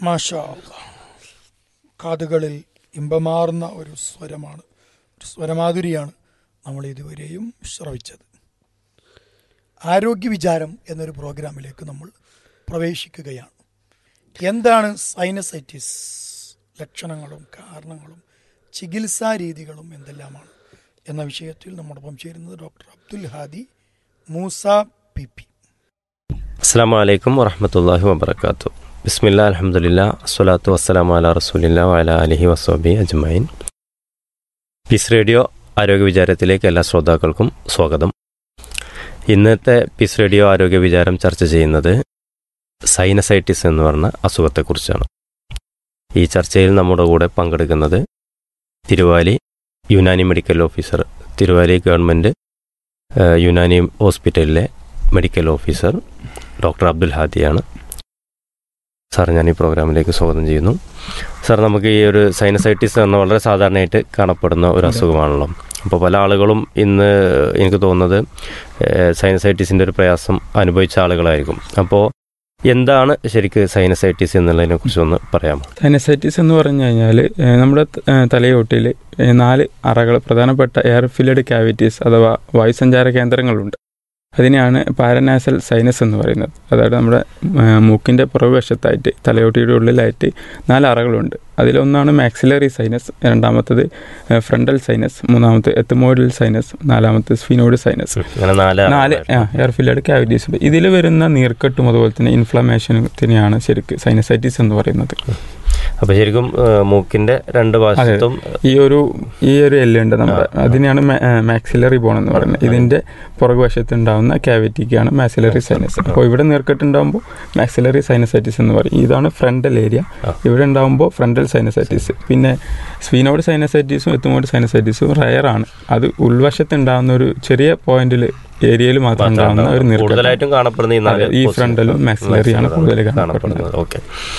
മാഷാ അല്ലാ. കാതുകളിൽ ഇമ്പമാർന്ന ഒരു സ്വരമാണ്, ഒരു സ്വരമാധുരിയാണ് നമ്മൾ ഇതുവരെയും ശ്രവിച്ചത്. ആരോഗ്യ വിചാരം എന്നൊരു പ്രോഗ്രാമിലേക്ക് നമ്മൾ പ്രവേശിക്കുകയാണ്. എന്താണ് സൈനസൈറ്റിസ്, ലക്ഷണങ്ങളും കാരണങ്ങളും ചികിത്സാ രീതികളും എന്തെല്ലാമാണ് എന്ന വിഷയത്തിൽ നമ്മോടൊപ്പം ചേരുന്നത് ഡോക്ടർ അബ്ദുൽ ഹാദി മൂസ PP. അസ്സലാമു അലൈക്കും വറഹ്മത്തുള്ളാഹി വബറകാതുഹു. ബിസ്മില്ലാ അൽഹംദുലില്ലാ അസ്സലാത്തു വസ്സലാമു അലാ റസൂലില്ലാ വഅലാ അലിഹി വസ്വഹ്ബിഹി അജ്മഈൻ. പീസ് റേഡിയോ ആരോഗ്യ വിചാരത്തിലേക്ക് എല്ലാ ശ്രോതാക്കൾക്കും സ്വാഗതം. ഇന്നത്തെ പീസ് റേഡിയോ ആരോഗ്യ വിചാരം ചർച്ച ചെയ്യുന്നത് സൈനസൈറ്റിസ് എന്ന് പറഞ്ഞ അസുഖത്തെക്കുറിച്ചാണ്. ഈ ചർച്ചയിൽ നമ്മുടെ കൂടെ പങ്കെടുക്കുന്നത് Thiruvali Unani medical officer, Thiruvali government Unani ഹോസ്പിറ്റലിലെ medical officer doctor Abdul ഹാദിയാണ്. Sir, ഞാൻ ഈ പ്രോഗ്രാമിലേക്ക് സ്വാഗതം ചെയ്യുന്നു. സാർ, നമുക്ക് ഈ ഒരു സൈനസൈറ്റിസ് എന്ന വളരെ സാധാരണയായിട്ട് കാണപ്പെടുന്ന ഒരു അസുഖമാണല്ലോ. അപ്പോൾ പല ആളുകളും ഇന്ന് എനിക്ക് തോന്നുന്നത് സൈനസൈറ്റിസിൻ്റെ ഒരു പ്രയാസം അനുഭവിച്ച ആളുകളായിരിക്കും. അപ്പോൾ എന്താണ് ശരിക്കും സൈനസൈറ്റിസ് എന്നുള്ളതിനെ കുറിച്ച് ഒന്ന് പറയാമോ? സൈനസൈറ്റിസ് എന്ന് പറഞ്ഞു കഴിഞ്ഞാൽ നമ്മുടെ തലയോട്ടിൽ 4 അറകൾ, പ്രധാനപ്പെട്ട എയർ ഫില്ലഡ് ക്യാവിറ്റീസ് അഥവാ വായുസഞ്ചാര കേന്ദ്രങ്ങളുണ്ട്. അതിനെയാണ് പാരനാസൽ സൈനസ് എന്ന് പറയുന്നത്. അതായത് നമ്മുടെ മൂക്കിൻ്റെ പുറകുവശത്തായിട്ട് തലയോട്ടിയുടെ ഉള്ളിലായിട്ട് 4 അറകളുണ്ട്. അതിലൊന്നാണ് മാക്സിലറി സൈനസ്, രണ്ടാമത്തത് ഫ്രണ്ടൽ സൈനസ്, മൂന്നാമത്തെ എത്തമോയിഡൽ സൈനസ്, നാലാമത്തെ sphenoid sinus. 4 air filled cavities ഉണ്ട്. ഇതിൽ വരുന്ന നീർക്കെട്ടും അതുപോലെ തന്നെ ഇൻഫ്ലമേഷനെയാണ് ശരിക്കും സൈനസൈറ്റിസ് എന്ന് പറയുന്നത്. അപ്പോൾ ശരിക്കും മൂക്കിൻ്റെ 2 വശത്തും ഈ ഒരു എല്ലുണ്ട് നമ്മുടെ, അതിനെയാണ് മാക്സിലറി ബോൺ എന്ന് പറയുന്നത്. ഇതിൻ്റെ പുറകുവശത്ത് ഉണ്ടാകുന്ന ക്യാവിറ്റിക്കാണ് മാക്സിലറി സൈനസ്. അപ്പോൾ ഇവിടെ നീർക്കെട്ടുണ്ടാകുമ്പോൾ മാക്സിലറി സൈനസൈറ്റിസ് എന്ന് പറയും. ഇതാണ് ഫ്രണ്ടൽ ഏരിയ. ഇവിടെ ഉണ്ടാകുമ്പോൾ ഫ്രണ്ടൽ സൈനസൈറ്റിസ്. പിന്നെ സ്ഫീനോയിഡ് സൈനസൈറ്റിസും എത്തമോയിഡ് സൈനസൈറ്റിസും റയറാണ്. അത് ഉൾവശത്ത് ഉണ്ടാകുന്ന ഒരു ചെറിയ പോയിന്റിൽ ഏരിയയിൽ മാത്രം ഉണ്ടാകുന്ന ഒരു കൂടുതലായിട്ടും കാണപ്പെടുന്ന ഈ ഫ്രണ്ടലും മാക്സിലറിയാണ് കൂടുതൽ കാണപ്പെടുന്നത്. ഓക്കെ,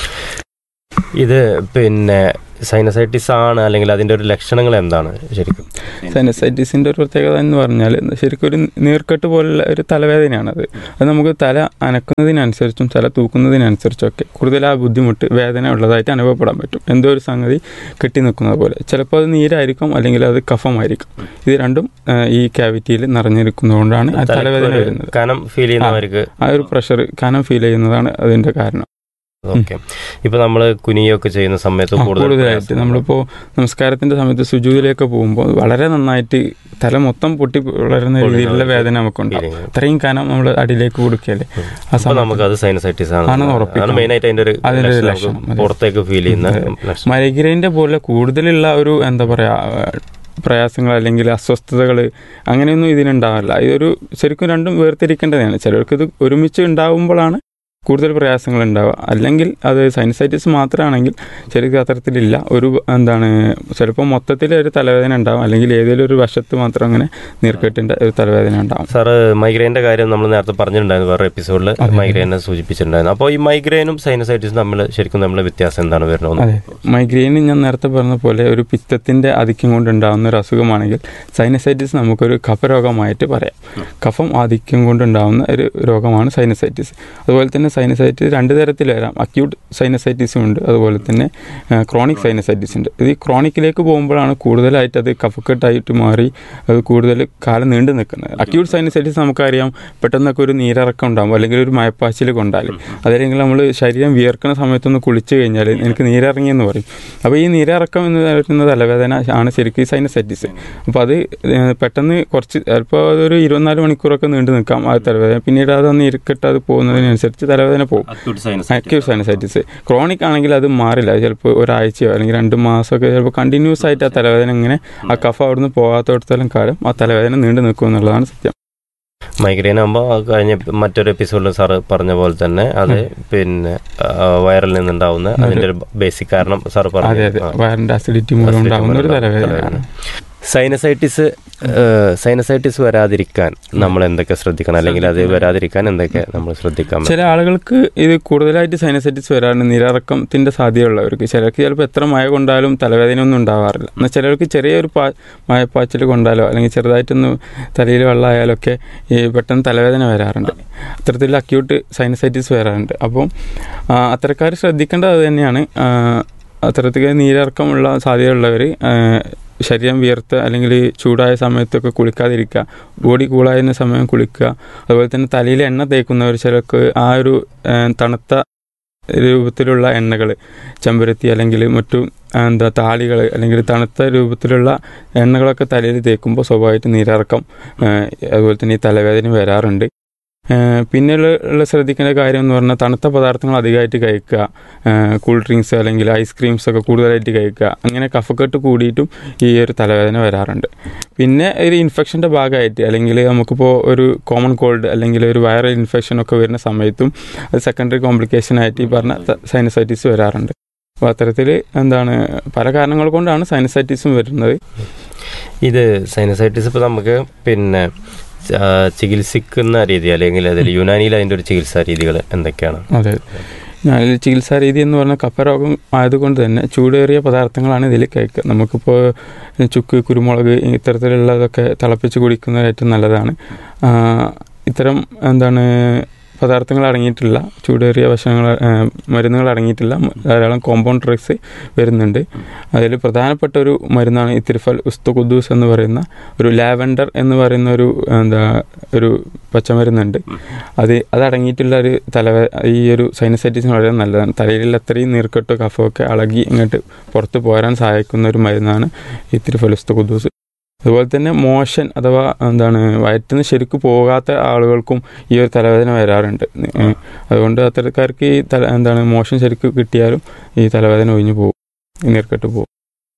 ഇത് പിന്നെ സൈനസൈറ്റിസ് ആണ്, അല്ലെങ്കിൽ അതിൻ്റെ ഒരു ലക്ഷണങ്ങൾ എന്താണ് ശരിക്കും? സൈനസൈറ്റിസിൻ്റെ ഒരു പ്രത്യേകത എന്ന് പറഞ്ഞാൽ ശരിക്കും ഒരു നീർക്കെട്ട് പോലുള്ള ഒരു തലവേദനയാണത്. അത് നമുക്ക് തല അനക്കുന്നതിനനുസരിച്ചും തല തൂക്കുന്നതിനനുസരിച്ചൊക്കെ കൂടുതൽ ആ ബുദ്ധിമുട്ട്, വേദന ഉള്ളതായിട്ട് അനുഭവപ്പെടാൻ പറ്റും. എന്തോ ഒരു സംഗതി കെട്ടി നിൽക്കുന്നത് പോലെ. ചിലപ്പോൾ അത് നീരായിരിക്കും, അല്ലെങ്കിൽ അത് കഫമായിരിക്കും. ഇത് രണ്ടും ഈ ക്യാവിറ്റിയിൽ നിറഞ്ഞിരിക്കുന്നതുകൊണ്ടാണ് ആ തലവേദന വരുന്നത്. കനം ഫീൽ ചെയ്യുന്നവർക്ക് ആ ഒരു പ്രഷർ, കനം ഫീൽ ചെയ്യുന്നതാണ് അതിൻ്റെ കാരണം. ഓക്കെ, ഇപ്പൊ നമ്മൾ കുനിയൊക്കെ ചെയ്യുന്ന സമയത്ത് കൂടുതലായിട്ട് നമ്മളിപ്പോൾ നമസ്കാരത്തിന്റെ സമയത്ത് സുജൂദിലേക്ക് പോകുമ്പോൾ വളരെ നന്നായിട്ട് തല മൊത്തം പൊട്ടി വളരുന്ന രീതിയിലുള്ള വേദന നമുക്കുണ്ടാകും. അത്രയും കനം നമ്മൾ അടിയിലേക്ക് കൊടുക്കുകയല്ലേ, ആ സമയത്ത് നമുക്കത് സൈനസൈറ്റിസ് ആണെന്ന് ഉറപ്പിക്കാം. അതിന്റെ ലക്ഷണം പുറത്തേക്ക് ഫീൽ ചെയ്യുന്ന മൈഗ്രെയിൻ്റെ പോലെ കൂടുതലുള്ള ഒരു എന്താ പറയാ പ്രയാസങ്ങൾ അല്ലെങ്കിൽ അസ്വസ്ഥതകൾ അങ്ങനെയൊന്നും ഇതിനുണ്ടാവില്ല. ഇതൊരു ശരിക്കും രണ്ടും വേർതിരിക്കേണ്ടതാണ്. ചിലർക്ക് ഇത് ഒരുമിച്ച് ഉണ്ടാകുമ്പോഴാണ് കൂടുതൽ പ്രയാസങ്ങൾ ഉണ്ടാവുക. അല്ലെങ്കിൽ അത് സൈനസൈറ്റിസ് മാത്രമാണെങ്കിൽ ശരിക്കും അത്തരത്തിലില്ല. ഒരു ചിലപ്പോൾ മൊത്തത്തിൽ ഒരു തലവേദന ഉണ്ടാവും, അല്ലെങ്കിൽ ഏതെങ്കിലും ഒരു വശത്ത് മാത്രം അങ്ങനെ നീർക്കെട്ടിൻ്റെ ഒരു തലവേദന ഉണ്ടാവും. സാറ്, മൈഗ്രെയിൻ്റെ കാര്യം നമ്മൾ നേരത്തെ പറഞ്ഞിട്ടുണ്ടായിരുന്നു, വേറെ എപ്പിസോഡിൽ മൈഗ്രെയിനെ സൂചിപ്പിച്ചിട്ടുണ്ടായിരുന്നു. അപ്പോൾ ഈ മൈഗ്രെയിനും സൈനസൈറ്റിസും ശരിക്കും നമ്മൾ വ്യത്യാസം എന്താണ് വരുന്നത്? അതെ, മൈഗ്രെയിൻ ഞാൻ നേരത്തെ പറഞ്ഞ പോലെ ഒരു പിത്തത്തിൻ്റെ ആധിക്യം കൊണ്ടുണ്ടാകുന്ന ഒരു അസുഖമാണെങ്കിൽ സൈനസൈറ്റിസ് നമുക്കൊരു കഫരോഗമായിട്ട് പറയാം. കഫം ആധിക്യം കൊണ്ടുണ്ടാകുന്ന ഒരു രോഗമാണ് സൈനസൈറ്റിസ്. അതുപോലെ തന്നെ സൈനസൈറ്റിസ് 2 തരത്തിൽ വരാം. അക്യൂട്ട് സൈനസൈറ്റിസും ഉണ്ട്, അതുപോലെ തന്നെ ക്രോണിക് സൈനസൈറ്റിസ് ഉണ്ട്. ഇത് ക്രോണിക്കിലേക്ക് പോകുമ്പോഴാണ് കൂടുതലായിട്ട് അത് കഫക്കെട്ടായിട്ട് മാറി അത് കൂടുതൽ കാലം നീണ്ടു നിൽക്കുന്നത്. അക്യൂട്ട് സൈനസൈറ്റിസ് നമുക്കറിയാം, പെട്ടെന്നൊക്കെ ഒരു നീരിറക്കം ഉണ്ടാകും, അല്ലെങ്കിൽ ഒരു മയപ്പാച്ചിൽ കൊണ്ടാൽ, അതല്ലെങ്കിൽ നമ്മൾ ശരീരം വിയർക്കുന്ന സമയത്തൊന്ന് കുളിച്ച് കഴിഞ്ഞാൽ എനിക്ക് നീരിറങ്ങിയെന്ന് പറയും. അപ്പോൾ ഈ നീരിറക്കം എന്ന് പറയുന്ന തലവേദന ആണ് ശരിക്കും ഈ സൈനസൈറ്റിസ്. അപ്പോൾ അത് പെട്ടെന്ന് കുറച്ച് ചിലപ്പോൾ അതൊരു 24 മണിക്കൂറൊക്കെ നീണ്ടു നിൽക്കാം ആ തലവേദന. പിന്നീട് അതൊന്ന് ഇരിക്കട്ട് അത് പോകുന്നതിനനുസരിച്ച് തലവേദന പോകും. Acute sinusitis. ക്രോണിക് ആണെങ്കിൽ അത് മാറില്ല. ചിലപ്പോൾ ഒരാഴ്ചയോ അല്ലെങ്കിൽ 2 മാസമൊക്കെ ചിലപ്പോൾ കണ്ടിന്യൂസ് ആയിട്ട് ആ തലവേദന ഇങ്ങനെ ആ കഫ അവിടുന്ന് പോകാത്തടത്തോളം കാലം ആ തലവേദന നീണ്ടു നിൽക്കും എന്നുള്ളതാണ് സത്യം. മൈഗ്രെയിൻ ആകുമ്പോൾ കഴിഞ്ഞ മറ്റൊരു എപ്പിസോഡിൽ സാറ് പറഞ്ഞ പോലെ തന്നെ അത് പിന്നെ വൈറൽ നിന്നുണ്ടാവുന്ന അതിൻ്റെ ഒരു ബേസിക് കാരണം സാറ് പറഞ്ഞു, വയറിൻ്റെ അസിഡിറ്റി മൂലം ഉണ്ടാകുന്ന ഒരു തലവേദനയാണ്. സൈനസൈറ്റിസ് വരാതിരിക്കാൻ നമ്മൾ എന്തൊക്കെ ശ്രദ്ധിക്കണം, അല്ലെങ്കിൽ അത് വരാതിരിക്കാൻ എന്തൊക്കെ നമ്മൾ ശ്രദ്ധിക്കാം? ചില ആളുകൾക്ക് ഇത് കൂടുതലായിട്ട് സൈനസൈറ്റിസ് വരാറുണ്ട്, നീരിറക്കത്തിൻ്റെ സാധ്യതയുള്ളവർക്ക്. ചിലർക്ക് ചിലപ്പോൾ എത്ര മഴ കൊണ്ടാലും തലവേദന ഒന്നും ഉണ്ടാവാറില്ല. എന്നാൽ ചിലർക്ക് ചെറിയൊരു മഴപ്പാച്ചിൽ കൊണ്ടാലോ അല്ലെങ്കിൽ ചെറുതായിട്ടൊന്ന് തലയിൽ വെള്ളമായാലൊക്കെ ഈ പെട്ടെന്ന് തലവേദന വരാറുണ്ട്. അത്തരത്തിൽ അക്യൂട്ട് സൈനസൈറ്റിസ് വരാറുണ്ട്. അപ്പം അത്തരക്കാർ ശ്രദ്ധിക്കേണ്ടത് അത് തന്നെയാണ്. അത്തരത്തിൽ നീരിറക്കമുള്ള സാധ്യതയുള്ളവർ ശരീരം വിയർത്ത് അല്ലെങ്കിൽ ചൂടായ സമയത്തൊക്കെ കുളിക്കാതിരിക്കുക, ബോഡി കൂളായിരുന്ന സമയം കുളിക്കുക. അതുപോലെ തന്നെ തലയിൽ എണ്ണ തേക്കുന്നവർ ചിലർക്ക് ആ ഒരു തണുത്ത രൂപത്തിലുള്ള എണ്ണകൾ, ചെമ്പരത്തി അല്ലെങ്കിൽ മറ്റു താളികൾ അല്ലെങ്കിൽ തണുത്ത രൂപത്തിലുള്ള എണ്ണകളൊക്കെ തലയിൽ തേക്കുമ്പോൾ സ്വാഭാവികമായിട്ട് നീരിറക്കം അതുപോലെ തന്നെ ഈ തലവേദന വരാറുണ്ട്. പിന്നെ ഉള്ള ശ്രദ്ധിക്കേണ്ട കാര്യം എന്ന് പറഞ്ഞാൽ തണുത്ത പദാർത്ഥങ്ങൾ അധികമായിട്ട് കഴിക്കുക, കൂൾ ഡ്രിങ്ക്സ് അല്ലെങ്കിൽ ഐസ്ക്രീംസൊക്കെ കൂടുതലായിട്ട് കഴിക്കുക. അങ്ങനെ കഫക്കെട്ട് കൂടിയിട്ടും ഈ ഒരു തലവേദന വരാറുണ്ട്. പിന്നെ ഒരു ഇൻഫെക്ഷൻ്റെ ഭാഗമായിട്ട് അല്ലെങ്കിൽ നമുക്കിപ്പോൾ ഒരു കോമൺ കോൾഡ് അല്ലെങ്കിൽ ഒരു വൈറൽ ഇൻഫെക്ഷനൊക്കെ വരുന്ന സമയത്തും അത് സെക്കൻഡറി കോംപ്ലിക്കേഷനായിട്ട് ഈ പറഞ്ഞ സൈനസൈറ്റിസ് വരാറുണ്ട്. അപ്പോൾ അത്തരത്തിൽ പല കാരണങ്ങൾ കൊണ്ടാണ് സൈനസൈറ്റിസും വരുന്നത്. ഇത് സൈനസൈറ്റിസ് ഇപ്പോൾ നമുക്ക് പിന്നെ ചികിത്സിക്കുന്ന രീതി അല്ലെങ്കിൽ അതിൽ യുനാനിയിൽ അതിൻ്റെ ഒരു ചികിത്സാ രീതികൾ എന്തൊക്കെയാണ്? അതെ, യുനാനിയിൽ ചികിത്സാ രീതി എന്ന് പറഞ്ഞാൽ കഫരോഗം ആയതുകൊണ്ട് തന്നെ ചൂടേറിയ പദാർത്ഥങ്ങളാണ് ഇതിൽ കഴിക്കുക. നമുക്കിപ്പോൾ ചുക്ക്, കുരുമുളക് ഇത്തരത്തിലുള്ളതൊക്കെ തിളപ്പിച്ച് കുടിക്കുന്നത് ഏറ്റവും നല്ലതാണ്. ഇത്തരം പദാർത്ഥങ്ങൾ അടങ്ങിയിട്ടുള്ള ചൂടേറിയ മരുന്നുകൾ അടങ്ങിയിട്ടുള്ള ധാരാളം കോമ്പൗണ്ട് ഡ്രഗ്സ് വരുന്നുണ്ട്. അതിൽ പ്രധാനപ്പെട്ട ഒരു മരുന്നാണ് ഇത്തിരിഫൽ ഉസ്തുഖുദ്ദൂസ് എന്ന് പറയുന്ന ഒരു ലാവൻഡർ എന്ന് പറയുന്ന ഒരു പച്ചമരുന്നുണ്ട്. അതടങ്ങിയിട്ടുള്ള ഒരു ഈ ഒരു സൈനസൈറ്റിസിന് വളരെ നല്ലതാണ്. തലയിൽ അത്രയും നീർക്കെട്ടോ കഫമൊക്കെ ഇളകി ഇങ്ങോട്ട് പുറത്ത് പോരാൻ സഹായിക്കുന്ന ഒരു മരുന്നാണ് ഇത്തിരിഫൽ ഉസ്തുഖുദ്ദൂസ്. അതുപോലെ തന്നെ മോഷൻ അഥവാ വയറ്റിൽ നിന്ന് ശരിക്കും പോകാത്ത ആളുകൾക്കും ഈ ഒരു തലവേദന വരാറുണ്ട്. അതുകൊണ്ട് അത്തരക്കാർക്ക് ഈ മോഷൻ ശരിക്കും കിട്ടിയാലും ഈ തലവേദന ഒഴിഞ്ഞു പോകും, നീർക്കെട്ട് പോകും.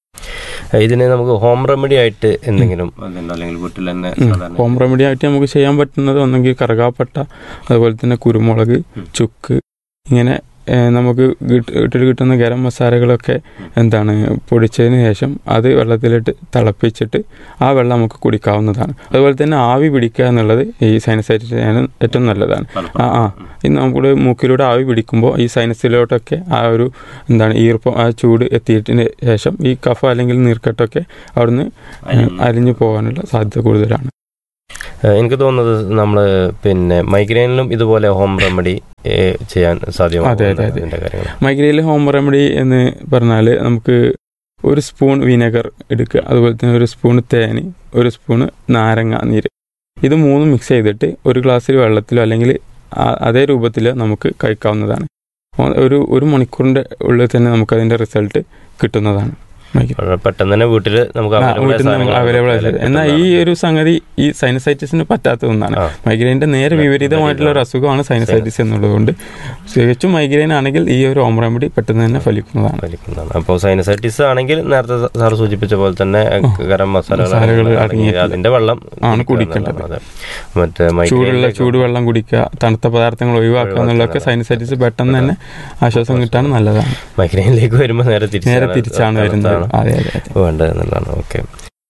ഇതിന് നമുക്ക് ഹോം റെമഡി ആയിട്ട് എന്തെങ്കിലും അല്ലെങ്കിൽ വീട്ടിൽ തന്നെ ഹോം റെമഡി ആയിട്ട് നമുക്ക് ചെയ്യാൻ പറ്റുന്നത് ഒന്നെങ്കിൽ കറുകാപ്പട്ട, അതുപോലെ തന്നെ കുരുമുളക്, ചുക്ക്, ഇങ്ങനെ നമുക്ക് വീട്ടിൽ കിട്ടുന്ന ഗരം മസാലകളൊക്കെ പൊടിച്ചതിന് ശേഷം അത് വെള്ളത്തിലിട്ട് തിളപ്പിച്ചിട്ട് ആ വെള്ളം നമുക്ക് കുടിക്കാവുന്നതാണ്. അതുപോലെ തന്നെ ആവി പിടിക്കുക എന്നുള്ളത് ഈ സൈനസൈറ്റിസിന് ഏറ്റവും നല്ലതാണ്. ഇന്ന് നമുക്ക് മൂക്കിലൂടെ ആവി പിടിക്കുമ്പോൾ ഈ സൈനസിലോട്ടൊക്കെ ആ ഒരു ഈർപ്പം, ആ ചൂട് എത്തിയതിന് ശേഷം ഈ കഫ അല്ലെങ്കിൽ നീർക്കെട്ടൊക്കെ അവിടുന്ന് അലിഞ്ഞു പോകാനുള്ള സാധ്യത കൂടുതലാണ്. എനിക്ക് തോന്നുന്നത് നമ്മൾ പിന്നെ മൈഗ്രെയിനിലും ഇതുപോലെ ഹോം റെമഡി ചെയ്യാൻ സാധ്യമാണ്. അതെ, മൈഗ്രെയിനിൽ ഹോം റെമഡി എന്ന് പറഞ്ഞാൽ നമുക്ക് ഒരു സ്പൂൺ വിനെഗർ എടുക്കുക, അതുപോലെ തന്നെ ഒരു സ്പൂൺ തേന്, ഒരു സ്പൂൺ നാരങ്ങ നീര്, ഇത് മൂന്നും മിക്സ് ചെയ്തിട്ട് ഒരു ഗ്ലാസ്സിൽ വെള്ളത്തിലോ അല്ലെങ്കിൽ അതേ രൂപത്തിൽ നമുക്ക് കഴിക്കാവുന്നതാണ്. ഒരു മണിക്കൂറിൻ്റെ ഉള്ളിൽ തന്നെ നമുക്കതിൻ്റെ റിസൾട്ട് കിട്ടുന്നതാണ്. പെട്ടെന്ന് തന്നെ വീട്ടിൽ നമുക്ക് അവൈലബിൾ ആയിട്ട്. എന്നാൽ ഈ ഒരു സംഗതി ഈ സൈനസൈറ്റിസിന് പറ്റാത്ത ഒന്നാണ്. മൈഗ്രെയിൻ്റെ നേരെ വിപരീതമായിട്ടുള്ള ഒരു അസുഖമാണ് സൈനസൈറ്റിസ് എന്നുള്ളതുകൊണ്ട് തികച്ചും മൈഗ്രെയിൻ ആണെങ്കിൽ ഈ ഒരു ഹോം റെമഡി പെട്ടെന്ന് തന്നെ ഫലിക്കുന്നതാണ്. അപ്പോൾ സൈനസൈറ്റിസ് ആണെങ്കിൽ നേരത്തെ സാർ സൂചിപ്പിച്ച പോലെ തന്നെ ഗരം മസാലകൾ അതിന്റെ വെള്ളം ആണ് കുടിക്കേണ്ടത്. മറ്റേ ചൂടുവെള്ളം കുടിക്കുക, തണുത്ത പദാർത്ഥങ്ങൾ ഒഴിവാക്കുക എന്നുള്ളതൊക്കെ സൈനസൈറ്റിസ് പെട്ടെന്ന് തന്നെ ആശ്വാസം കിട്ടാൻ നല്ലതാണ്. മൈഗ്രെയിനിലേക്ക് വരുമ്പോൾ നേരെ തിരിച്ചാണ് വരുന്നത് വേണ്ടത് എന്നുള്ളതാണ്. ഓക്കെ,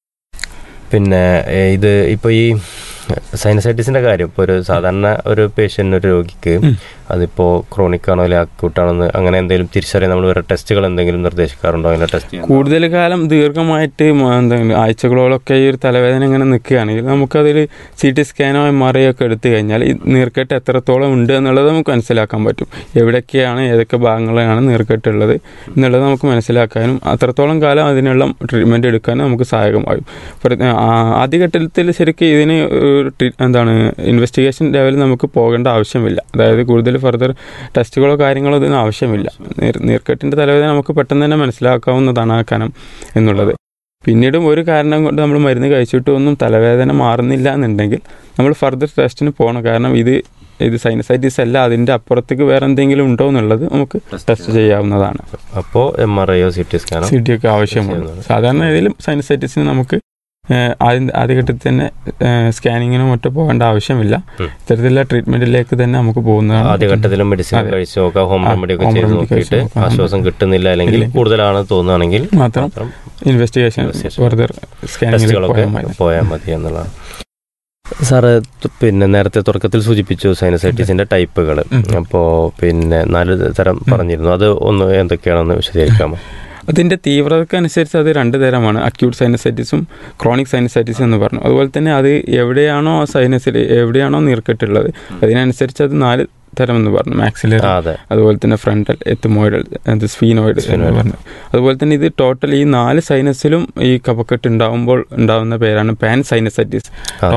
പിന്നെ ഇത് ഇപ്പോൾ ഈ സൈനസൈറ്റിസിൻ്റെ കാര്യം ഇപ്പോൾ ഒരു സാധാരണ ഒരു പേഷ്യൻ്റ്, ഒരു രോഗിക്ക് അതിപ്പോൾ ക്രോണിക് ആണോ അല്ലെങ്കിൽ അക്യൂട്ടാണോ അങ്ങനെ എന്തെങ്കിലും തിരിച്ചറിയാൻ നമ്മൾ വേറെ ടെസ്റ്റുകൾ എന്തെങ്കിലും നിർദ്ദേശിക്കാറുണ്ടോ? അങ്ങനെ ടെസ്റ്റ് കൂടുതൽ കാലം ദീർഘമായിട്ട് ആഴ്ചകളോളൊക്കെ ഈ ഒരു തലവേദന ഇങ്ങനെ നിൽക്കുകയാണെങ്കിൽ നമുക്കതിൽ CT സ്കാനോ MRI ഒക്കെ എടുത്തു കഴിഞ്ഞാൽ ഈ നീർക്കെട്ട് എത്രത്തോളം ഉണ്ട് എന്നുള്ളത് നമുക്ക് മനസ്സിലാക്കാൻ പറ്റും. എവിടെയൊക്കെയാണ്, ഏതൊക്കെ ഭാഗങ്ങളിലാണ് നീർക്കെട്ടുള്ളത് എന്നുള്ളത് നമുക്ക് മനസ്സിലാക്കാനും അത്രത്തോളം കാലം അതിനുള്ള ട്രീറ്റ്മെൻറ്റ് എടുക്കാനും നമുക്ക് സഹായകമാകും. ആദ്യഘട്ടത്തിൽ ശരിക്കും ഇതിന് ഇൻവെസ്റ്റിഗേഷൻ ലെവലിൽ നമുക്ക് പോകേണ്ട ആവശ്യമില്ല. അതായത് കൂടുതൽ ഫർദർ ടെസ്റ്റുകളോ കാര്യങ്ങളോ ഇതിന് ആവശ്യമില്ല. നീർക്കെട്ടിൻ്റെ തലവേദന നമുക്ക് പെട്ടെന്ന് തന്നെ മനസ്സിലാക്കാവുന്നതാണ് ആ കനം എന്നുള്ളത്. പിന്നീടും ഒരു കാരണം കൊണ്ട് നമ്മൾ മരുന്ന് കഴിച്ചിട്ടൊന്നും തലവേദന മാറുന്നില്ല എന്നുണ്ടെങ്കിൽ നമ്മൾ ഫർദർ ടെസ്റ്റിന് പോകണം. കാരണം ഇത് സൈനസൈറ്റിസ് അല്ല, അതിൻ്റെ അപ്പുറത്തേക്ക് വേറെ എന്തെങ്കിലും ഉണ്ടോ എന്നുള്ളത് നമുക്ക് ടെസ്റ്റ് ചെയ്യാവുന്നതാണ്. അപ്പോൾ MRI CT സ്കാനോ CT ഒക്കെ ആവശ്യമുണ്ട്. സാധാരണ ഇതിലും സൈനസൈറ്റിസിന് നമുക്ക് ആദ്യഘട്ടത്തിൽ തന്നെ സ്കാനിങ്ങിനും മറ്റും പോകേണ്ട ആവശ്യമില്ല. ഇത്തരത്തിലുള്ള ട്രീറ്റ്മെന്റിലേക്ക് തന്നെ നമുക്ക് പോകുന്നതാണ്. ആദ്യഘട്ടത്തിലും മെഡിസിൻ കഴിച്ച് നോക്കാം, ഹോം റെമഡി ഒക്കെ ചെയ്ത് നോക്കിയിട്ട് ആശ്വാസം കിട്ടുന്നില്ല അല്ലെങ്കിൽ കൂടുതലാണ് തോന്നുകയാണെങ്കിൽ മാത്രം ഇൻവെസ്റ്റിഗേഷൻ ഫർദർ ടെസ്റ്റുകളൊക്കെ പോയാൽ മതി എന്നുള്ളതാണ്. സാറ് പിന്നെ നേരത്തെ തുടക്കത്തിൽ സൂചിപ്പിച്ചു സൈനസൈറ്റിസിന്റെ ടൈപ്പുകൾ. അപ്പോൾ പിന്നെ 4 തരം പറഞ്ഞിരുന്നു. അത് ഒന്ന് എന്തൊക്കെയാണെന്ന് വിശദീകരിക്കാമോ? അതിൻ്റെ തീവ്രതക്കനുസരിച്ച് അത് 2 തരമാണ്, അക്യൂട്ട് സൈനസൈറ്റിസും ക്രോണിക് സൈനസൈറ്റിസും എന്ന് പറഞ്ഞു. അതുപോലെ തന്നെ അത് എവിടെയാണോ ആ സൈനസിൽ എവിടെയാണോ നീർക്കെട്ടുള്ളത് അതിനനുസരിച്ച് അത് 4 തരം എന്ന് പറഞ്ഞു. മാക്സിലറി, അതുപോലെ തന്നെ ഫ്രണ്ടൽ, എത്മോയിഡൽ, സ്ഫീനോയിഡ് എന്ന് പറഞ്ഞു. അതുപോലെ തന്നെ ഇത് ടോട്ടൽ ഈ 4 സൈനസിലും ഈ കഫക്കെട്ട് ഉണ്ടാവുമ്പോൾ ഉണ്ടാവുന്ന പേരാണ് പാൻ സൈനസൈറ്റിസ്.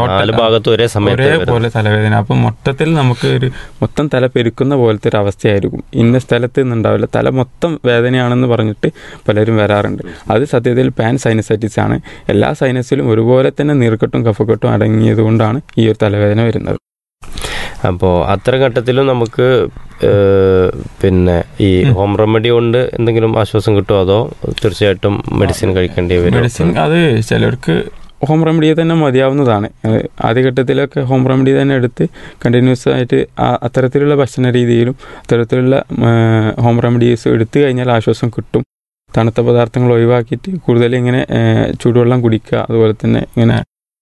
ഒരേപോലെ തലവേദന. അപ്പം മൊത്തത്തിൽ നമുക്ക് ഒരു മൊത്തം തല പെരുക്കുന്ന പോലത്തെ ഒരു അവസ്ഥയായിരിക്കും. ഇന്ന സ്ഥലത്ത് നിന്നുണ്ടാവില്ല, തല മൊത്തം വേദനയാണെന്ന് പറഞ്ഞിട്ട് പലരും വരാറുണ്ട്. അത് സത്യത്തിൽ പാൻ സൈനസൈറ്റിസ് ആണ്. എല്ലാ സൈനസിലും ഒരുപോലെ തന്നെ നീർക്കെട്ടും കഫക്കെട്ടും അടങ്ങിയത് കൊണ്ടാണ് ഈ ഒരു തലവേദന വരുന്നത്. അപ്പോൾ അത്തരം ഘട്ടത്തിലും നമുക്ക് പിന്നെ ഈ ഹോം റെമഡി കൊണ്ട് എന്തെങ്കിലും ആശ്വാസം കിട്ടുമോ, അതോ തീർച്ചയായിട്ടും മെഡിസിൻ കഴിക്കേണ്ടി വരും? മെഡിസിൻ അത് ചിലർക്ക് ഹോം റെമഡിയെ തന്നെ മതിയാവുന്നതാണ്. ആദ്യഘട്ടത്തിലൊക്കെ ഹോം റെമഡി തന്നെ എടുത്ത് കണ്ടിന്യൂസ് ആയിട്ട് അത്തരത്തിലുള്ള ഭക്ഷണ രീതിയിലും അത്തരത്തിലുള്ള ഹോം റെമഡീസ് എടുത്തു കഴിഞ്ഞാൽ ആശ്വാസം കിട്ടും. തണുത്ത പദാർത്ഥങ്ങൾ ഒഴിവാക്കിയിട്ട് കൂടുതൽ ഇങ്ങനെ ചൂടുവെള്ളം കുടിക്കുക, അതുപോലെ തന്നെ ഇങ്ങനെ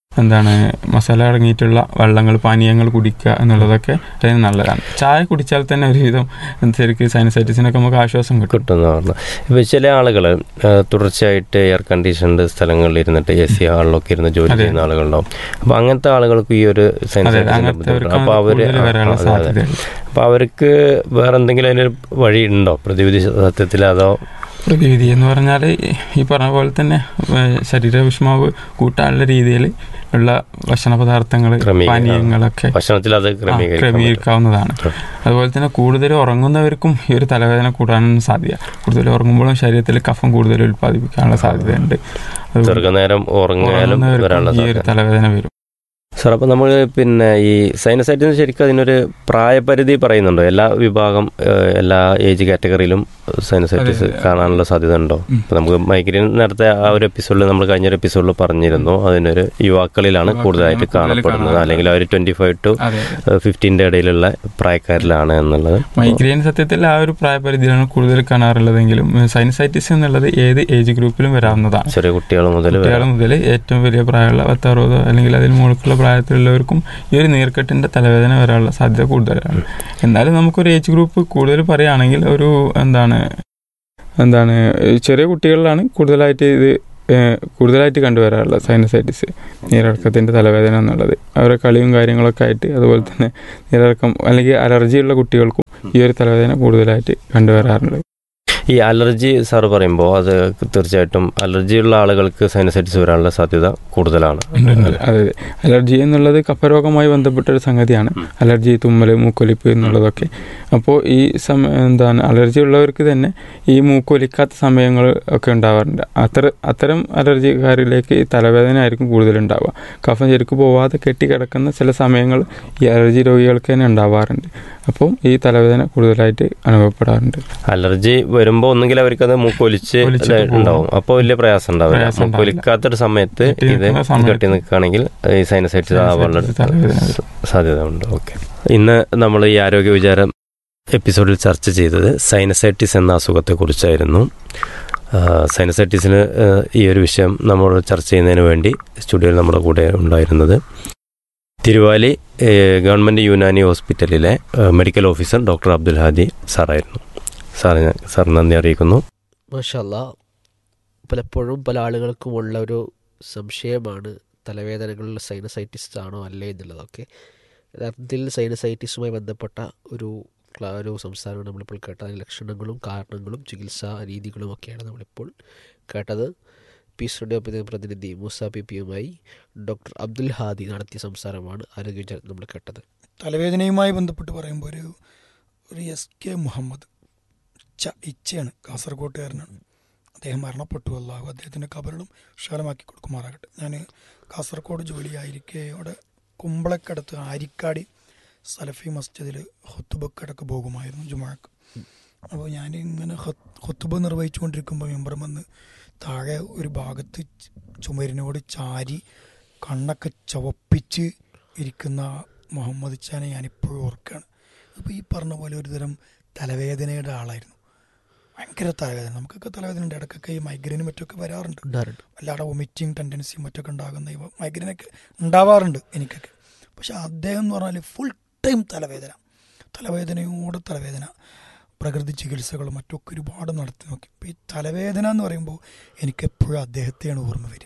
മസാല അടങ്ങിയിട്ടുള്ള വെള്ളങ്ങൾ, പാനീയങ്ങൾ കുടിക്കുക എന്നുള്ളതൊക്കെ അതിന് നല്ലതാണ്. ചായ കുടിച്ചാൽ തന്നെ ഒരുവിധം ശരിക്കും സൈനസൈറ്റിസിനൊക്കെ നമുക്ക് ആശ്വാസം കിട്ടുന്നതാണ്. ഇപ്പോൾ ചില ആളുകൾ തുടർച്ചയായിട്ട് എയർ കണ്ടീഷൻഡ് സ്ഥലങ്ങളിൽ ഇരുന്നിട്ട് AC ഹാളിലൊക്കെ ഇരുന്ന് ജോലി ചെയ്യുന്ന ആളുകളുണ്ടാവും. അപ്പോൾ അങ്ങനത്തെ ആളുകൾക്ക് ഈ ഒരു സൈനസൈറ്റിസിന്റെ അപ്പോൾ അവർക്ക് വേറെ എന്തെങ്കിലും അതിനൊരു വഴി ഉണ്ടോ പ്രതിവിധി സത്യത്തിൽ? അതോ പ്രതിവിധി എന്ന് പറഞ്ഞാൽ ഈ പറഞ്ഞ പോലെ തന്നെ ശരീര ഊഷ്മാവ് കൂട്ടാനുള്ള രീതിയിൽ ഉള്ള ഭക്ഷണ പദാർത്ഥങ്ങൾ, പാനീയങ്ങളൊക്കെ ഭക്ഷണത്തിൽ അത് ക്രമീകരിക്കാവുന്നതാണ്. അതുപോലെ തന്നെ കൂടുതൽ ഉറങ്ങുന്നവർക്കും ഈ ഒരു തലവേദന കൂടാനൊന്നും സാധ്യത. കൂടുതൽ ഉറങ്ങുമ്പോഴും ശരീരത്തിൽ കഫം കൂടുതൽ ഉൽപ്പാദിപ്പിക്കാനുള്ള സാധ്യതയുണ്ട്. ദീർഘനേരം ഉറങ്ങാനും ഈ ഒരു തലവേദന വരും. സാർ, അപ്പോൾ നമ്മൾ പിന്നെ ഈ സൈനസൈറ്റിന് ശരിക്കും അതിനൊരു പ്രായപരിധി പറയുന്നുണ്ടോ? എല്ലാ വിഭാഗം, എല്ലാ ഏജ് കാറ്റഗറിയിലും സൈനസൈറ്റിസ് കാണാനുള്ള സാധ്യത ഉണ്ടോ? ഇപ്പോൾ നമുക്ക് മൈഗ്രെയിൻ നേരത്തെ ആ ഒരു എപ്പിസോഡിൽ നമ്മൾ കഴിഞ്ഞൊരു എപ്പിസോഡിൽ പറഞ്ഞിരുന്നു, അതിനൊരു യുവാക്കളിലാണ് കൂടുതലായിട്ട് കാണപ്പെടുന്നത്, അല്ലെങ്കിൽ അവർ 25 to 50 ഇടയിലുള്ള പ്രായക്കാരിലാണ് എന്നുള്ളത്. മൈഗ്രെയിൻ സത്യത്തിൽ ആ ഒരു പ്രായപരിധിയിലാണ് കൂടുതൽ കാണാറുള്ളതെങ്കിലും സൈനസൈറ്റിസ് എന്നുള്ളത് ഏത് ഏജ് ഗ്രൂപ്പിലും വരാവുന്നതാണ്. ചെറിയ കുട്ടികൾ മുതൽ ഏറ്റവും വലിയ പ്രായമുള്ള 10-60 അല്ലെങ്കിൽ അതിന് മുകളിലുള്ള പ്രായത്തിലുള്ളവർക്കും ഈ ഒരു നീർക്കെട്ടിൻ്റെ തലവേദന വരാനുള്ള സാധ്യത കൂടുതലാണ്. എന്നാലും നമുക്കൊരു ഏജ് ഗ്രൂപ്പ് കൂടുതൽ പറയുകയാണെങ്കിൽ ഒരു ചെറിയ കുട്ടികളിലാണ് കൂടുതലായിട്ട് കണ്ടുവരാറുള്ള സൈനസൈറ്റിസ്, നീരിറക്കത്തിൻ്റെ തലവേദന എന്നുള്ളത്. അവരുടെ കളിയും കാര്യങ്ങളൊക്കെ ആയിട്ട്, അതുപോലെ തന്നെ നീരിറക്കം അല്ലെങ്കിൽ അലർജിയുള്ള കുട്ടികൾക്കും ഈ ഒരു തലവേദന കൂടുതലായിട്ട് കണ്ടുവരാറുണ്ട്. ഈ അലർജി സാറ് പറയുമ്പോൾ അത് തീർച്ചയായിട്ടും അലർജിയുള്ള ആളുകൾക്ക് സൈനസൈറ്റിസ് വരാനുള്ള സാധ്യത കൂടുതലാണ്. അതെ, അലർജി എന്നുള്ളത് കഫരോഗമായി ബന്ധപ്പെട്ടൊരു സംഗതിയാണ്. അലർജി, തുമ്മൽ, മൂക്കൊലിപ്പ് എന്നുള്ളതൊക്കെ. അപ്പോൾ ഈ അലർജി ഉള്ളവർക്ക് തന്നെ ഈ മൂക്കൊലിക്കാത്ത സമയങ്ങൾ ഒക്കെ ഉണ്ടാവാറുണ്ട്. അത്തരം അലർജിക്കാരിലേക്ക് ഈ തലവേദന ആയിരിക്കും കൂടുതലുണ്ടാവുക. കഫം ശരിക്കും പോവാതെ കെട്ടിക്കിടക്കുന്ന ചില സമയങ്ങൾ ഈ അലർജി രോഗികൾക്ക് തന്നെ ഉണ്ടാവാറുണ്ട്. അപ്പം ഈ തലവേദന കൂടുതലായിട്ട് അനുഭവപ്പെടാറുണ്ട്. അലർജി വരുമ്പോൾ ഒന്നുകിൽ അവർക്കത് മൂക്കൊലിച്ച് ഉണ്ടാവും, അപ്പോൾ വലിയ പ്രയാസം ഉണ്ടാവില്ല. മൂക്കൊലിക്കാത്തൊരു സമയത്ത് ഇത് കെട്ടി നിൽക്കുകയാണെങ്കിൽ ഈ സൈനസൈറ്റിസ് ആവാനുള്ള സാധ്യത ഉണ്ട്. ഓക്കെ, ഇന്ന് നമ്മൾ ഈ ആരോഗ്യ വിചാരം എപ്പിസോഡിൽ ചർച്ച ചെയ്തത് സൈനസൈറ്റിസ് എന്ന അസുഖത്തെക്കുറിച്ചായിരുന്നു. സൈനസൈറ്റിസിന് ഈ ഒരു വിഷയം നമ്മൾ ചർച്ച ചെയ്യുന്നതിന് വേണ്ടി സ്റ്റുഡിയോയിൽ നമ്മുടെ കൂടെ ഉണ്ടായിരുന്നത് തിരുവാലി ഗവൺമെൻറ് യുനാനി ഹോസ്പിറ്റലിലെ medical officer doctor Abdul Hadi സാറായിരുന്നു. Sir നന്ദി അറിയിക്കുന്നു. മാഷാ അല്ലാഹ്. പലപ്പോഴും പല ആളുകൾക്കും ഉള്ള ഒരു സംശയമാണ് തലവേദനകളിൽ സൈനസൈറ്റിസ് ആണോ അല്ലേ എന്നുള്ളതൊക്കെ. യഥാർത്ഥത്തിൽ സൈനസൈറ്റിസുമായി ബന്ധപ്പെട്ട ഒരു സംസാരമാണ് നമ്മളിപ്പോൾ കേട്ടത്. അതിൻ്റെ ലക്ഷണങ്ങളും കാരണങ്ങളും ചികിത്സാ രീതികളും ഒക്കെയാണ് നമ്മളിപ്പോൾ കേട്ടത്. പീസ് റേഡിയോ പ്രതിനിധി മൂസ പിയുമായി ഡോക്ടർ അബ്ദുൽ ഹാദി നടത്തിയ സംസാരമാണ് ആരോഗ്യവിചാരം നമ്മൾ കേട്ടത്. തലവേദനയുമായി ബന്ധപ്പെട്ട് പറയുമ്പോൾ ഒരു SK മുഹമ്മദ് ഇച്ചയാണ്, കാസർഗോട്ടുകാരനാണ്. അദ്ദേഹം മരണപ്പെട്ടു. അല്ലാഹു അദ്ദേഹത്തിൻ്റെ ഖബറിലും വിശാലമാക്കി കൊടുക്കുമാറാകട്ടെ. ഞാൻ കാസർഗോഡ് ജോലിയായിരിക്കെ അവിടെ കുമ്പളക്കടുത്ത് ആരിക്കാടി സലഫി മസ്ജിദിൽ ഹുത്തുബക്കിടക്ക് പോകുമായിരുന്നു ജുമാക്ക്. അപ്പോൾ ഞാനിങ്ങനെ ഹുത്തുബ നിർവഹിച്ചു കൊണ്ടിരിക്കുമ്പോൾ മെമ്പറും വന്ന് താഴെ ഒരു ഭാഗത്ത് ചുമരിനോട് ചാരി കണ്ണൊക്കെ ചവപ്പിച്ച് ഇരിക്കുന്ന മുഹമ്മദ് ഖാനെ ഞാനിപ്പോഴും ഓർക്കുകയാണ്. അപ്പോൾ ഈ പറഞ്ഞ പോലെ ഒരു തരം തലവേദനയുടെ ആളായിരുന്നു. ഭയങ്കര തലവേദന. നമുക്കൊക്കെ തലവേദന ഉണ്ട്, ഇടയ്ക്കൊക്കെ ഈ മൈഗ്രെയിനും മറ്റൊക്കെ വരാറുണ്ട്, വല്ലാതെ വൊമിറ്റിങ് ടെൻഡൻസിയും മറ്റൊക്കെ ഉണ്ടാകുന്ന ഈ മൈഗ്രെയിനൊക്കെ ഉണ്ടാവാറുണ്ട് എനിക്കൊക്കെ. പക്ഷെ അദ്ദേഹം എന്ന് പറഞ്ഞാൽ ഫുൾ ടൈം തലവേദനയോടെ തലവേദന, പ്രകൃതി ചികിത്സകളും മറ്റൊക്കെ ഒരുപാട് നടത്തി നോക്കി. അപ്പോൾ ഈ തലവേദന എന്ന് പറയുമ്പോൾ എനിക്കെപ്പോഴും അദ്ദേഹത്തെയാണ് ഓർമ്മ വരിക.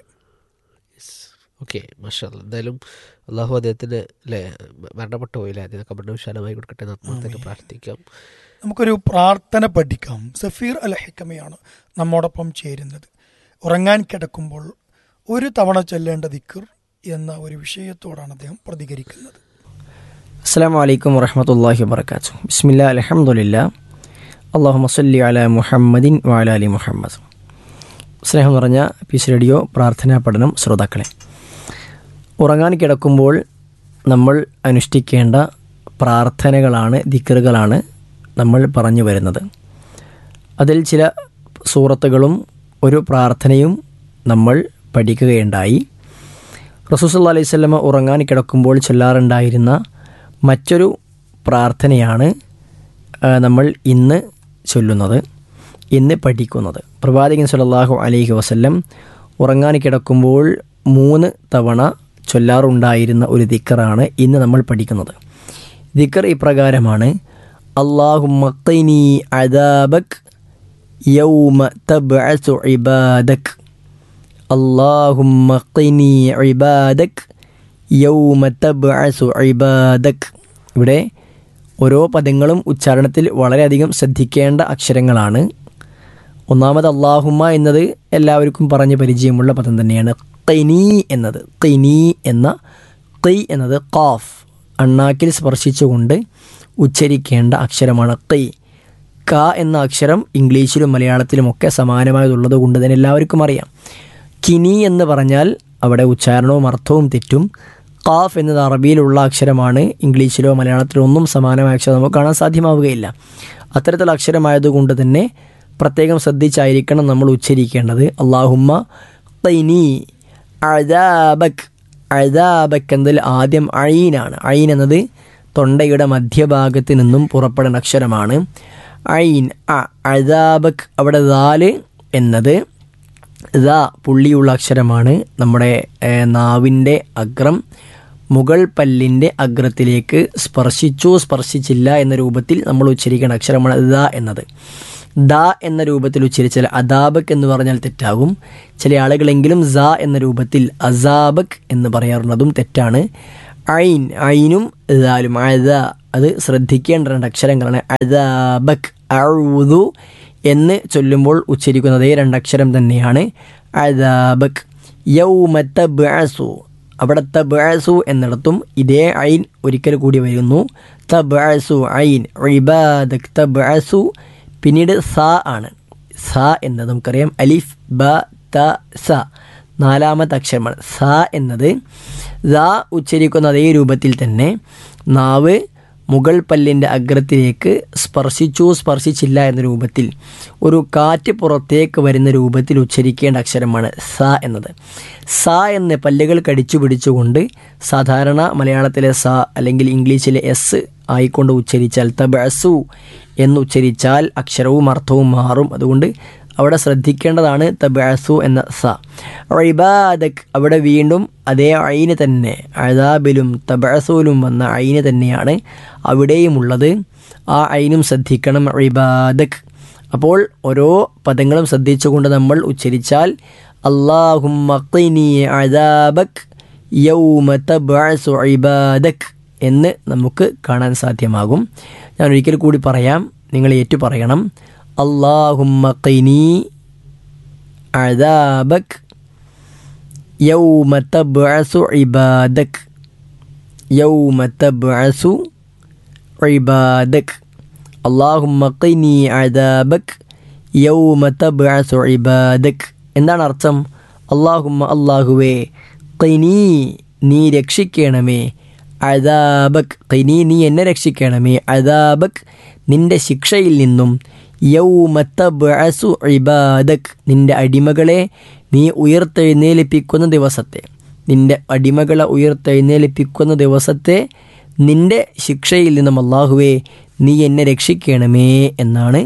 ഓക്കെ, മാഷാ അല്ലാ. എന്തായാലും അള്ളാഹു അദ്ദേഹത്തിന് അല്ലേ മരണപ്പെട്ടു പോയില്ലേ, അദ്ദേഹം കബറിനെ വിശാലമായി കൊടുക്കട്ടെ എന്ന് ആത്മാർത്ഥമായിട്ട് പ്രാർത്ഥിക്കാം. നമുക്കൊരു പ്രാർത്ഥന പഠിക്കാം. സഫീർ അൽ ഹിക്കമയാണ് നമ്മോടൊപ്പം ചേരുന്നത്. ഉറങ്ങാൻ കിടക്കുമ്പോൾ ഒരു തവണ ചൊല്ലേണ്ട ദിക്ർ എന്ന ഒരു വിഷയത്തോടാണ് അദ്ദേഹം പ്രതികരിക്കുന്നത്. അസ്സലാമു അലൈക്കും വറഹ്മത്തുള്ളാഹി വബറകാതുഹു. ബിസ്മില്ലാ അൽഹംദുലില്ലാ അല്ലാഹുമ്മ സ്വല്ലി അലാ മുഹമ്മദിൻ വഅലാ ആലി മുഹമ്മദ്. സ്നേഹം നിറഞ്ഞ പീസ് റേഡിയോ പ്രാർത്ഥനാ പഠനം ശ്രോതാക്കളെ, ഉറങ്ങാൻ കിടക്കുമ്പോൾ നമ്മൾ അനുഷ്ഠിക്കേണ്ട പ്രാർത്ഥനകളാണ്, ദിക്റുകളാണ് നമ്മൾ പറഞ്ഞു വരുന്നത്. അതിൽ ചില സൂറത്തുകളും ഒരു പ്രാർത്ഥനയും നമ്മൾ പഠിക്കുകയുണ്ടായി. റസൂൽ സല്ലല്ലാഹു അലൈഹി വസല്ലം ഉറങ്ങാൻ കിടക്കുമ്പോൾ ചൊല്ലാറുണ്ടായിരുന്ന മറ്റൊരു പ്രാർത്ഥനയാണ് നമ്മൾ ഇന്ന് ചൊല്ലുന്നത്, ഇന്ന് പഠിക്കുന്നത്. പ്രവാചകൻ സല്ലല്ലാഹു അലൈഹി വസല്ലം ഉറങ്ങാൻ കിടക്കുമ്പോൾ 3 തവണ ചൊല്ലാറുണ്ടായിരുന്ന ഒരു ദിക്റാണ് ഇന്ന് നമ്മൾ പഠിക്കുന്നത്. ദിക്ർ ഇപ്രകാരമാണ്: അല്ലാഹുമ്മ ഖിനി അദാബക് യൗമ തബ്അസു ഇബാദക്, അല്ലാഹുമ്മ ഖിനി ഇബാദക് യൗമ തബ്അസു ഇബാദക്. ഇവിടെ ഓരോ പദങ്ങളും ഉച്ചാരണത്തിൽ വളരെയധികം ശ്രദ്ധിക്കേണ്ട അക്ഷരങ്ങളാണ്. ഒന്നാമത് അല്ലാഹുമ്മ എന്നത് എല്ലാവർക്കും പറഞ്ഞ് പരിചയമുള്ള പദം തന്നെയാണ്. ഖിനി എന്നത്, ഖിനി എന്ന ഖി എന്നത് ഖാഫ് അണ്ണാക്കിൽ സ്പർശിച്ചുകൊണ്ട് ഉച്ചരിക്കേണ്ട അക്ഷരമാണ് ഖി. ക എന്ന അക്ഷരം ഇംഗ്ലീഷിലും മലയാളത്തിലുമൊക്കെ സമാനമായതുള്ളത് കൊണ്ട് തന്നെ എല്ലാവർക്കും അറിയാം. കിനി എന്ന് പറഞ്ഞാൽ അവിടെ ഉച്ചാരണവും അർത്ഥവും തെറ്റും. ഖാഫ് എന്നത് അറബിയിലുള്ള അക്ഷരമാണ്, ഇംഗ്ലീഷിലോ മലയാളത്തിലോ ഒന്നും സമാനമായ അക്ഷരം നമുക്ക് കാണാൻ സാധ്യമാവുകയില്ല. അത്തരത്തിലുള്ള അക്ഷരമായതുകൊണ്ട് തന്നെ പ്രത്യേകം ശ്രദ്ധിച്ചായിരിക്കണം നമ്മൾ ഉച്ചരിക്കേണ്ടത്. അല്ലാഹുമ്മ ഖിനി അദാബക്. അദാബക് എന്നതിൽ ആദ്യം ഐനാണ്. ഐൻ എന്നത് തൊണ്ടയുടെ മധ്യഭാഗത്ത് നിന്നും പുറപ്പെടുന്ന അക്ഷരമാണ്. ഐൻ അദാബക്. അവിടെ ദാല് എന്നത് പുള്ളിയുള്ള അക്ഷരമാണ്. നമ്മുടെ നാവിൻ്റെ അഗ്രം മുകൾ പല്ലിൻ്റെ അഗ്രത്തിലേക്ക് സ്പർശിച്ചു സ്പർശിച്ചില്ല എന്ന രൂപത്തിൽ നമ്മൾ ഉച്ചരിക്കേണ്ട അക്ഷരമാണ് ദ എന്നത്. ദ എന്ന രൂപത്തിൽ ഉച്ചരിച്ചാൽ അദാബക് എന്ന് പറഞ്ഞാൽ തെറ്റാകും. ചില ആളുകളെങ്കിലും സ എന്ന രൂപത്തിൽ അസാബക് എന്ന് പറയാറുള്ളതും തെറ്റാണ്. ഐൻ, ഐനും ദാലും അത് ശ്രദ്ധിക്കേണ്ട 2 അക്ഷരങ്ങളാണ്. അദാബക്. അഊദു എന്ന് ചൊല്ലുമ്പോൾ ഉച്ചരിക്കുന്നത് 2 അക്ഷരം തന്നെയാണ്, അദാബക്. യൗമ തബ്അസു. അവിടെ തബ്അസു എന്നിടത്തും ഇതേ ഐൻ ഒരിക്കൽ കൂടി വരുന്നു. തബ്അസു ഐൻ. ഇബാദക് തബ്അസു. പിന്നീട് സ ആണ്. സ എന്നത് നമുക്കറിയാം അലിഫ് ബ ത സ 4ാമത്തെ അക്ഷരമാണ്. സ എന്നത് ഉച്ചരിക്കുന്ന അതേ രൂപത്തിൽ തന്നെ നാവ് മുകൾ പല്ലിൻ്റെ അഗ്രത്തിലേക്ക് സ്പർശിച്ചു സ്പർശിച്ചില്ല എന്ന രൂപത്തിൽ ഒരു കാറ്റ് പുറത്തേക്ക് വരുന്ന രൂപത്തിൽ ഉച്ചരിക്കേണ്ട അക്ഷരമാണ് സ എന്നത്. സ എന്ന് പല്ലുകൾ കടിച്ചു പിടിച്ചുകൊണ്ട് സാധാരണ മലയാളത്തിലെ സ അല്ലെങ്കിൽ ഇംഗ്ലീഷിലെ എസ് ആയിക്കൊണ്ട് ഉച്ചരിച്ചാൽ തബ്അസു എന്ന് ഉച്ചരിച്ചാൽ അക്ഷരവും അർത്ഥവും മാറും. അതുകൊണ്ട് അവിടെ ശ്രദ്ധിക്കേണ്ടതാണ് തബ്അസു എന്ന സ. ഇബാദക്. അവിടെ വീണ്ടും അതേ ഐന് തന്നെ, അദാബിലും തബ്അസൂലും വന്ന ഐന് തന്നെയാണ് അവിടെയുമുള്ളത്. ആ ഐനും ശ്രദ്ധിക്കണം. ഇബാദക്. അപ്പോൾ ഓരോ പദങ്ങളും ശ്രദ്ധിച്ചുകൊണ്ട് നമ്മൾ ഉച്ചരിച്ചാൽ അല്ലാഹുമ്മ ഖിനി അദാബക് യൗമ തബ്അസു ഇബാദക് എന്ന് നമുക്ക് കാണാൻ സാധ്യമാകും. ഞാൻ ഒരിക്കൽ കൂടി പറയാം, നിങ്ങൾ ഏറ്റു പറയണം. അല്ലാഹുമ്മ ഖിനി അദാബക് യൗമ തബ്അസു ഇബാദക് യൗമ തബ്അസു ഇബാദക്. അല്ലാഹുമ്മ ഖിനി അദാബക് യൗമ തബ്അസു ഇബാദക്. എന്താണ് അർത്ഥം? അല്ലാഹുമ്മ അല്ലാഹുവേ, ഖിനി നീ രക്ഷിക്കണമേ, അദാബക് ഖിനി നീ എന്നെ രക്ഷിക്കണമേ, അദാബക് നിന്റെ ശിക്ഷയിൽ നിന്നും, യൗമ തബ്അസു ഇബാദക് നിന്റെ അടിമകളെ നീ ഉയർത്തെഴുന്നേൽപ്പിക്കുന്ന ദിവസത്തെ, നിന്റെ അടിമകളെ ഉയർത്തെഴുന്നേൽപ്പിക്കുന്ന ദിവസത്തെ നിന്റെ ശിക്ഷയിൽ നിന്നും അല്ലാഹുവേ നീ എന്നെ രക്ഷിക്കണമേ എന്നാണ്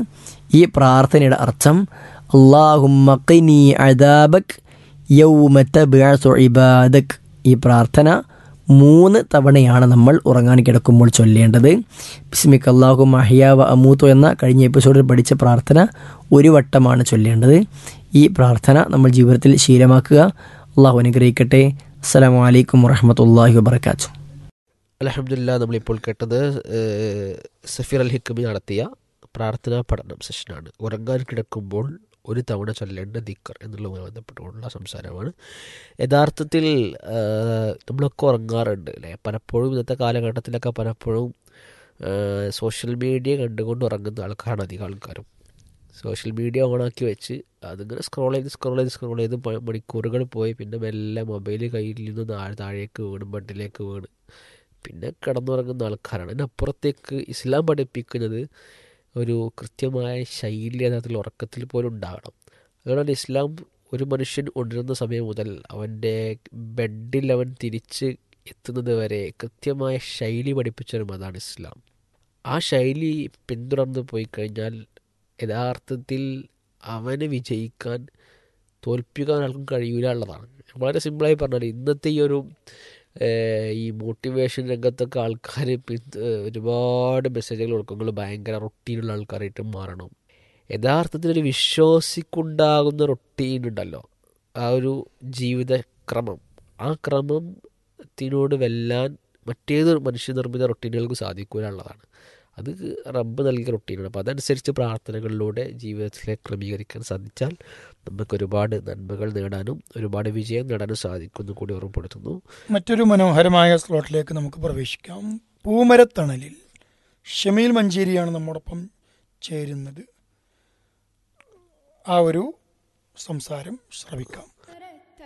ഈ പ്രാർത്ഥനയുടെ അർത്ഥം അല്ലാഹുമ്മ ഖിനി അദാബക് യൗമ തബ്അസു ഇബാദക്. ഈ പ്രാർത്ഥന 3 തവണയാണ് നമ്മൾ ഉറങ്ങാൻ കിടക്കുമ്പോൾ ചൊല്ലേണ്ടത്. ബിസ്മിക അല്ലാഹുമ്മ അഹ്യാ വ അമൂതു എന്ന കഴിഞ്ഞ എപ്പിസോഡിൽ പഠിച്ച പ്രാർത്ഥന 1 വട്ടമാണ് ചൊല്ലേണ്ടത്. ഈ പ്രാർത്ഥന നമ്മൾ ജീവിതത്തിൽ ശീലമാക്കുക. അള്ളാഹു അനുഗ്രഹിക്കട്ടെ. അസ്സലാമു അലൈക്കും വറഹ്മത്തുള്ളാഹി വബറകാതുഹു. അൽഹംദുലില്ലാ, നമ്മളിപ്പോൾ കേട്ടത് സഫീർ അൽ ഹിക്കമി നടത്തിയ പ്രാർത്ഥനാ പഠനം സെഷനാണ്. ഉറങ്ങാൻ കിടക്കുമ്പോൾ 1 തവണ ചൊല്ലേണ്ട ദിക്ർ എന്നുള്ളതുമായി ബന്ധപ്പെട്ടുകൊണ്ടുള്ള സംസാരമാണ്. യഥാർത്ഥത്തിൽ നമ്മളൊക്കെ ഉറങ്ങാറുണ്ട് അല്ലേ? പലപ്പോഴും ഇന്നത്തെ കാലഘട്ടത്തിലൊക്കെ പലപ്പോഴും സോഷ്യൽ മീഡിയ കണ്ടുകൊണ്ട് ഉറങ്ങുന്ന ആൾക്കാരാണ് അധികം ആൾക്കാരും. സോഷ്യൽ മീഡിയ ഓണാക്കി വെച്ച് അതിങ്ങനെ സ്ക്രോൾ ചെയ്ത് മണിക്കൂറുകൾ പോയി പിന്നെ മെല്ലെ മൊബൈൽ കയ്യിൽ നിന്ന് താഴേക്ക് വീണ് ബെഡിലേക്ക് വീണ് പിന്നെ കിടന്നുറങ്ങുന്ന ആൾക്കാരാണ്. അതിനപ്പുറത്തേക്ക് ഇസ്ലാം പഠിപ്പിക്കുന്നത് ഒരു കൃത്യമായ ശൈലി യഥാർത്ഥത്തിൽ ഉറക്കത്തിൽ പോലും ഉണ്ടാകണം. അതുകൊണ്ടാണ് ഇസ്ലാം ഒരു മനുഷ്യൻ ഉണരുന്ന സമയം മുതൽ അവൻ്റെ ബെഡിൽ അവൻ തിരിച്ച് എത്തുന്നത് വരെ കൃത്യമായ ശൈലി പഠിപ്പിച്ചൊരു മതമാണ് ഇസ്ലാം. ആ ശൈലി പിന്തുടർന്ന് പോയി കഴിഞ്ഞാൽ യഥാർത്ഥത്തിൽ അവന് വിജയിക്കാൻ തോൽപ്പിക്കാൻ ആർക്കും കഴിയില്ല ഉള്ളതാണ്. വളരെ സിമ്പിളായി പറഞ്ഞാൽ ഇന്നത്തെ ഈ മോട്ടിവേഷൻ രംഗത്തൊക്കെ ആൾക്കാർ ഒരുപാട് മെസ്സേജുകൾ കൊടുക്കുന്നത് ഭയങ്കര റൊട്ടീനുള്ള ആൾക്കാരായിട്ട് മാറണം. യഥാർത്ഥത്തിൽ ഒരു വിശ്വാസിക്കുണ്ടാകുന്ന റൊട്ടീൻ ഉണ്ടല്ലോ, ആ ഒരു ജീവിതക്രമം, ആ ക്രമത്തിനോട് വെല്ലാൻ മറ്റേത് മനുഷ്യനിർമ്മിത റൊട്ടീനുകൾക്ക് സാധിക്കില്ല ഉള്ളതാണ്. അത് റബ്ബ് നൽകിയ റൊട്ടീനാണ്. അപ്പോൾ അതനുസരിച്ച് പ്രാർത്ഥനകളിലൂടെ ജീവിതത്തിലെ ക്രമീകരിക്കാൻ സാധിച്ചാൽ നമുക്ക് ഒരുപാട് നന്മകൾ നേടാനും ഒരുപാട് വിജയം നേടാനും സാധിക്കുമെന്ന് കൂടി ഓർമ്മപ്പെടുത്തുന്നു. മറ്റൊരു മനോഹരമായ സ്ലോട്ടിലേക്ക് നമുക്ക് പ്രവേശിക്കാം. പൂമരത്തണലിൽ ഷമീൽ മഞ്ചേരിയാണ് നമ്മോടൊപ്പം ചേരുന്നത്. ആ ഒരു സംസാരം ശ്രവിക്കാം.